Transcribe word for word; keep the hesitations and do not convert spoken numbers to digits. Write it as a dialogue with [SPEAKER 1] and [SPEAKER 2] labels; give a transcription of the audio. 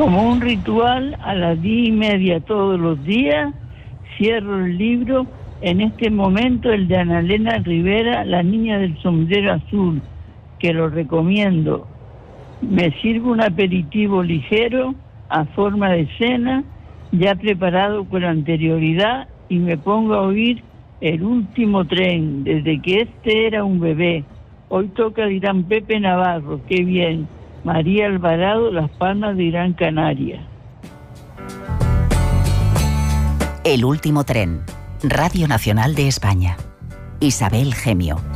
[SPEAKER 1] Como un ritual, a las diez y media todos los días, cierro el libro. En este momento el de Ana Elena Rivera, La niña del sombrero azul, que lo recomiendo. Me sirvo un aperitivo ligero a forma de cena, ya preparado con anterioridad, y me pongo a oír El último tren, desde que este era un bebé. Hoy toca de Irán Pepe Navarro, qué bien. María Alvarado, Las Palmas de Gran Canaria.
[SPEAKER 2] El último tren, Radio Nacional de España. Isabel Gemio.